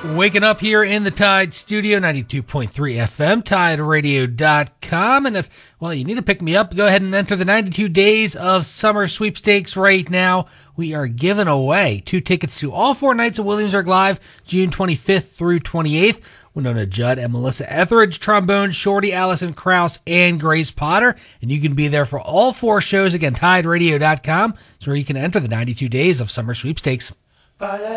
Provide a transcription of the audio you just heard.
Waking up here in the Tide Studio, 92.3 FM, TideRadio.com. And if, you need to pick me up, go ahead and enter the 92 Days of Summer Sweepstakes right now. We are giving away 2 tickets to all 4 nights of Williamsburg Live, June 25th through 28th. Winona Judd and Melissa Etheridge, trombone, Shorty, Allison Krause, and Grace Potter. And you can be there for all 4 shows. Again, TideRadio.com is where you can enter the 92 Days of Summer Sweepstakes.